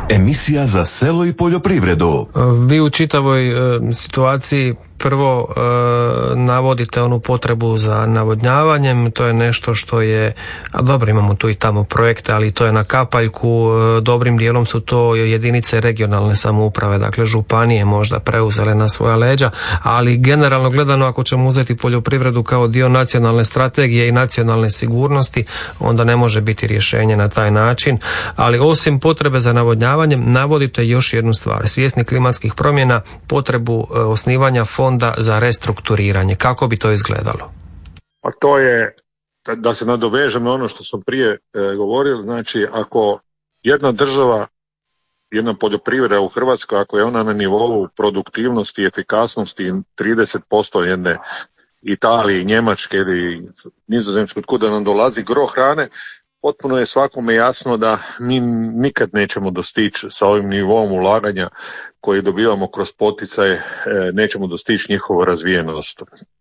Emisija za selo i poljoprivredu. Vi u čitavoj situaciji prvo navodite onu potrebu za navodnjavanjem, to je nešto što je, a dobro, imamo tu i tamo projekte, ali to je na kapaljku, dobrim dijelom su to jedinice regionalne samouprave, dakle županije možda preuzele na svoja leđa, ali generalno gledano ako ćemo uzeti poljoprivredu kao dio nacionalne strategije i nacionalne sigurnosti, onda ne može biti rješenje na taj način, ali osim potrebe za navodnjavanjem navodite još jednu stvar, svjesni klimatskih promjena, potrebu osnivanja fonda za restrukturiranje. Kako bi to izgledalo? A to je, da se nadovežem na ono što sam prije govorio, znači ako jedna država, jedna poljoprivreda u Hrvatskoj, ako je ona na nivou produktivnosti i efikasnosti 30% jedne Italije, Njemačke ili Nizozemske, od kuda nam dolazi gro hrane, potpuno je svakome jasno da mi nikad nećemo dostići sa ovim nivom ulaganja koji dobivamo kroz poticaje, nećemo dostići njihovu razvijenost,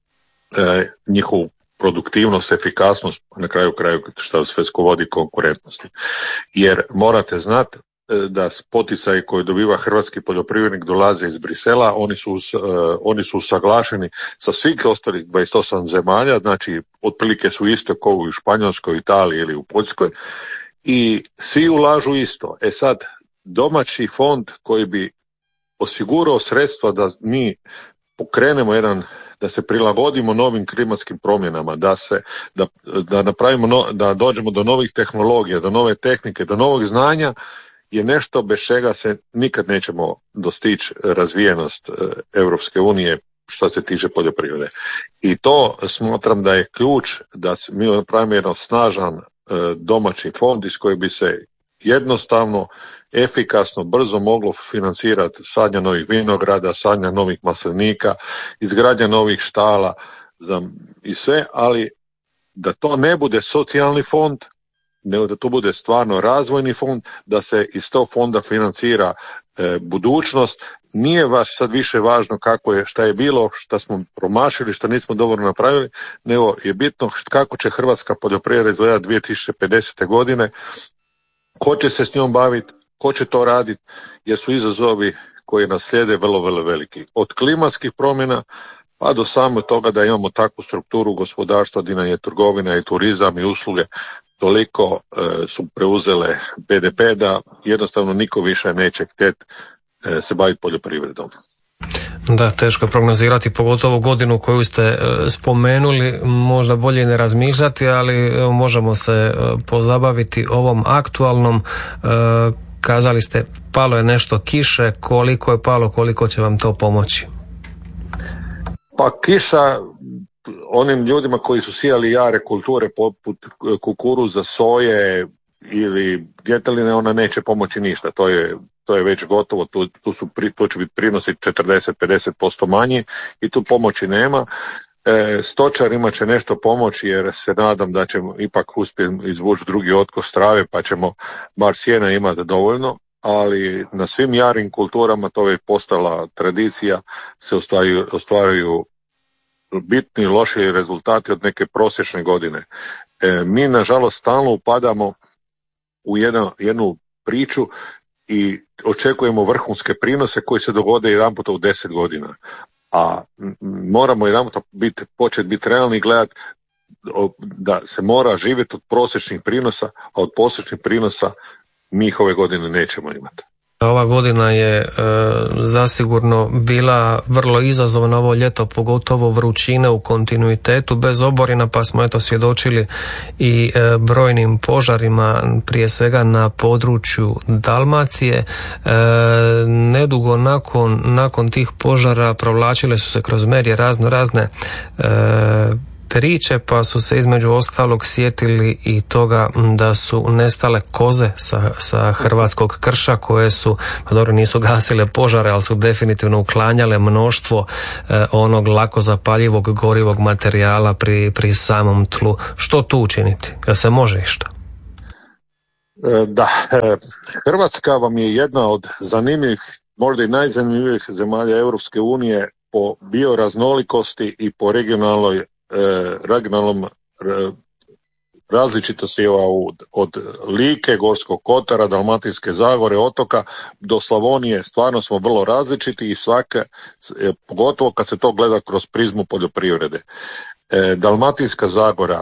njihovu produktivnost, efikasnost, na kraju što sve vodi konkurentnosti. Jer morate znati da poticaji koje dobiva hrvatski poljoprivrednik dolaze iz Brisela, oni su usaglašeni sa svih ostalih 28 zemalja, znači otprilike su isto kao u Španjolskoj, Italiji ili u Poljskoj i svi ulažu isto. Sad, domaći fond koji bi osigurao sredstva da mi pokrenemo da se prilagodimo novim klimatskim promjenama, da napravimo, da dođemo do novih tehnologija, do nove tehnike, do novog znanja, je nešto bez čega se nikad nećemo dostići razvijenost Europske unije što se tiče poljoprivrede. I to smatram da je ključ da mi napravimo jedan snažan domaći fond iz kojeg bi se jednostavno, efikasno, brzo moglo financirati sadnja novih vinograda, sadnja novih maslinika, izgradnja novih štala i sve, ali da to ne bude socijalni fond, nego da to bude stvarno razvojni fond, da se iz tog fonda financira budućnost. Nije vas sad više važno kako je, šta je bilo, šta smo promašili, šta nismo dobro napravili, nego je bitno kako će hrvatska poljoprivreda izgledati 2050. godine, ko će se s njom baviti, ko će to raditi, jer su izazovi koji nas slijede vrlo, vrlo veliki. Od klimatskih promjena pa do samo toga da imamo takvu strukturu gospodarstva gdje nam je trgovina i turizam i usluge toliko su preuzele BDP da jednostavno niko više neće htjeti se baviti poljoprivredom. Da, teško je prognozirati, pogotovo godinu koju ste spomenuli, možda bolje ne razmišljati, ali možemo se pozabaviti ovom aktualnom. Kazali ste, palo je nešto kiše, koliko je palo, koliko će vam to pomoći? Pa kiša onim ljudima koji su sijali jare kulture poput kukuruza, soje ili djeteline, ona neće pomoći ništa, to je već gotovo, tu će biti prinosi 40-50% manji i tu pomoći nema. Stočarima će nešto pomoći jer se nadam da ćemo ipak uspjeti izvući drugi otkos trave pa ćemo bar sjena imati dovoljno, ali na svim jarim kulturama, to je postala tradicija, se ostvaruju bitni loši rezultati od neke prosječne godine. Mi nažalost stalno upadamo u jednu priču i očekujemo vrhunske prinose koji se dogode jedanputa u 10 godina. A moramo jedanputa početi biti realni i gledati da se mora živjeti od prosječnih prinosa, a od prosječnih prinosa mi ih ove godine nećemo imati. Ova godina je zasigurno bila vrlo izazovna ovo ljeto, pogotovo vrućine u kontinuitetu bez oborina, pa smo svjedočili i brojnim požarima, prije svega na području Dalmacije. Nedugo nakon tih požara provlačile su se kroz medije razne priče, pa su se između ostalog sjetili i toga da su nestale koze sa hrvatskog krša koje su, pa dobro nisu gasile požare, ali su definitivno uklanjale mnoštvo onog lako zapaljivog gorivog materijala pri samom tlu. Što tu učiniti? Da se može išta? Da, Hrvatska vam je jedna od zanimljivih, možda i najzanimljivijih zemalja Europske unije po bioraznolikosti i po regionalnom različitost je od Like, Gorskog kotara, Dalmatinske zagore, otoka do Slavonije, stvarno smo vrlo različiti i svaka, pogotovo kad se to gleda kroz prizmu poljoprivrede. Dalmatinska zagora,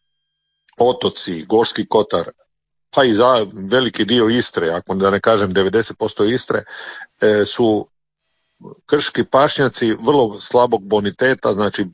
otoci, Gorski kotar, pa i za veliki dio Istre, ako da ne kažem 90% Istre, su krški pašnjaci vrlo slabog boniteta, znači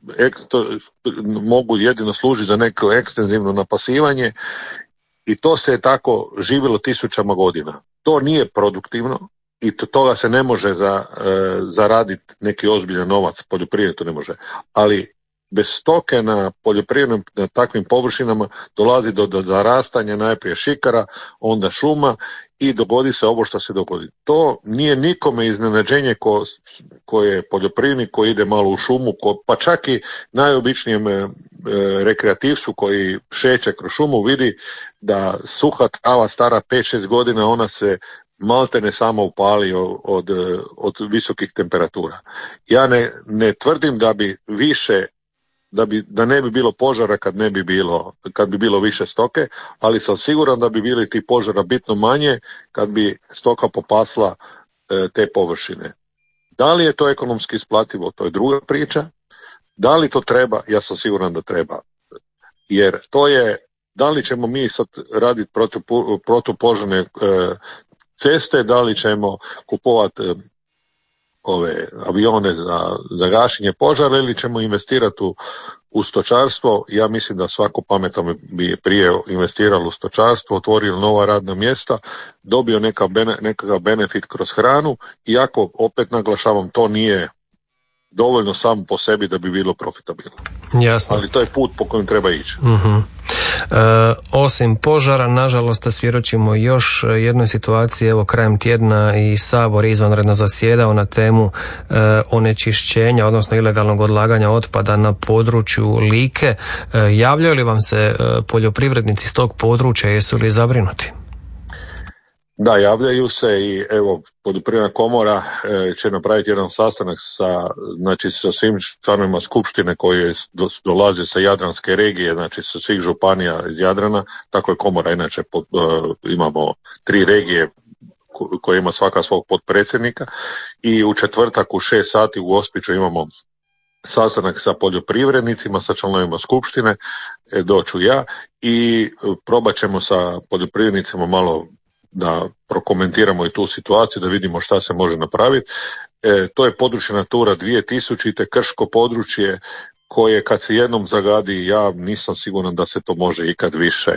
mogu jedino služiti za neko ekstenzivno napasivanje i to se je tako živjelo tisućama godina. To nije produktivno i toga se ne može zaraditi neki ozbiljan novac, poljoprivredno to ne može, ali bez stoke na poljoprivrednim na takvim površinama dolazi do zarastanja najprije šikara, onda šuma i dogodi se ovo što se dogodi. To nije nikome iznenađenje ko je poljoprivrednik koji ide malo u šumu, pa čak i najobičnijem rekreativcu koji šeće kroz šumu vidi da suha trava stara 5-6 godina ona se maltene samo upali od visokih temperatura. Ja ne tvrdim da bi više da ne bi bilo požara kad bi bilo više stoke, ali sam siguran da bi bili ti požara bitno manje kad bi stoka popasla te površine. Da li je to ekonomski isplativo, to je druga priča. Da li to treba, ja sam siguran da treba. Jer to je, da li ćemo mi sad raditi protupožarne ceste, da li ćemo kupovati ove avione za gašenje požara ili ćemo investirati u stočarstvo. Ja mislim da svako pametan bi prije investiralo u stočarstvo, otvorio nova radna mjesta, dobio nekakav benefit kroz hranu, iako opet naglašavam to nije dovoljno samo po sebi da bi bilo profitabilno. Jasno. Ali to je put po kojem treba ići. Uh-huh. Osim požara, nažalost, svjedočimo još jednoj situaciji. Evo, krajem tjedna i Sabor je izvanredno zasjedao na temu onečišćenja, odnosno ilegalnog odlaganja otpada na području Like. Javljaju li vam se poljoprivrednici s tog područja, jesu li zabrinuti? Da, javljaju se i evo Poljoprivredna komora će napraviti jedan sastanak sa svim članovima skupštine koji dolaze sa Jadranske regije, znači sa svih županija iz Jadrana. Tako je komora, inače imamo 3 regije koje ima svaka svog potpredsjednika i u četvrtak u 6 sati u Gospiću imamo sastanak sa poljoprivrednicima, sa članovima skupštine, doću ja i probat ćemo sa poljoprivrednicima malo da prokomentiramo i tu situaciju, da vidimo šta se može napraviti. To je područje Natura 2000, krško područje koje kad se jednom zagadi, ja nisam siguran da se to može ikad više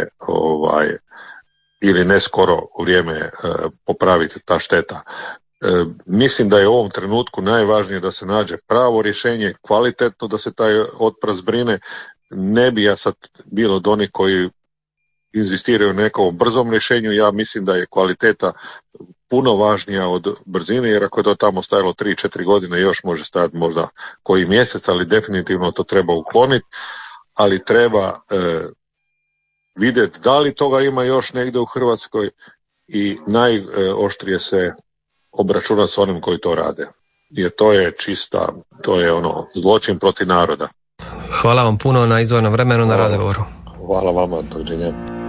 ili ne skoro u vrijeme popraviti ta šteta. Mislim da je u ovom trenutku najvažnije da se nađe pravo rješenje, kvalitetno da se taj otpad zbrine. Ne bi ja sad bilo od onih koji inzistiraju na nekom brzom rješenju, ja mislim da je kvaliteta puno važnija od brzine, jer ako je to tamo stajalo 3-4 godine, još može stajati možda koji mjesec, ali definitivno to treba ukloniti, ali treba vidjeti da li toga ima još negdje u Hrvatskoj i najoštrije se obračunati s onim koji to rade. Jer to je zločin protiv naroda. Hvala vam puno na izdvojenom vremenu, na razgovoru. Hvala vama, doviđenja.